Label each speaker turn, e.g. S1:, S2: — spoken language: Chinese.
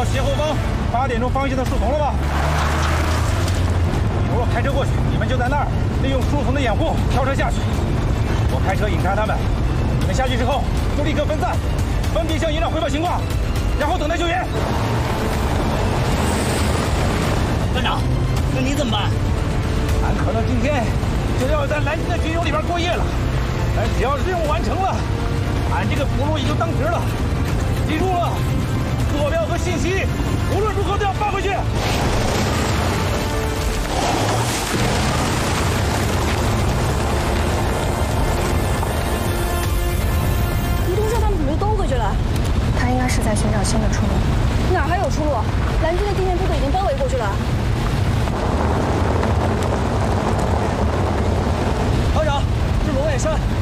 S1: 斜后方8点钟方向的树丛了吧？一会儿我开车过去，你们就在那儿利用树丛的掩护跳车下去。我开车引开他们，你们下去之后就立刻分散，分别向营长汇报情况，然后等待救援。
S2: 班长，那你怎么办？
S1: 俺可能今天就要在蓝军的军营里边过夜了，但只要任务完成了，俺这个部落也就当值了。记住了，坐标和信息无论如何都要发回去。
S3: 吴东社他们怎么就都回去了？
S4: 他应该是在寻找新的出路。
S3: 哪还有出路？蓝军的地面部队已经包围过去了。
S2: 团长，是龙尾山。